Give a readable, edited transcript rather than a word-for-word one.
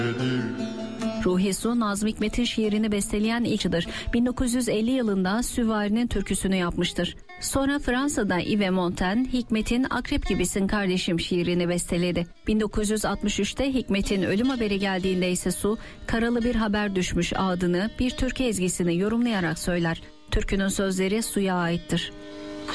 Ruhi Su, Nazım Hikmet'in şiirini besteleyen ilkçidir. 1950 yılında Süvari'nin türküsünü yapmıştır. Sonra Fransa'da Yves Montaigne, Hikmet'in Akrep Gibisin Kardeşim şiirini besteledi. 1963'te Hikmet'in ölüm haberi geldiğinde ise Su, karalı bir haber düşmüş adını bir türkü ezgisini yorumlayarak söyler. Türkünün sözleri Su'ya aittir.